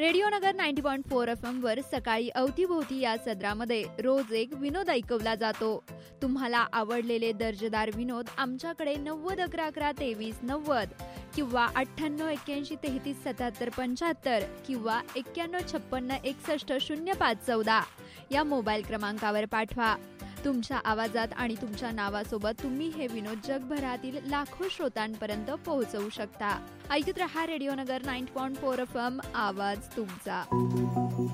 Radio नगर 90.4 FM वर सकाळी अवतीभोवती या सदरामध्ये रोज एक विनोद ऐकवला जातो. तुम्हाला आवडलेले दर्जेदार विनोद आमच्याकडे 9011112390 किंवा 9881337775 किंवा 9156610514 या मोबाईल क्रमांकावर पाठवा. तुमच्या आवाजात आणि तुमच्या नावासोबत तुम्ही हे विनोद जगभरातील लाखो श्रोतांपर्यंत पोहोचवू शकता. ऐकत रहा रेडिओ नगर 90.4 FM, आवाज तुमचा.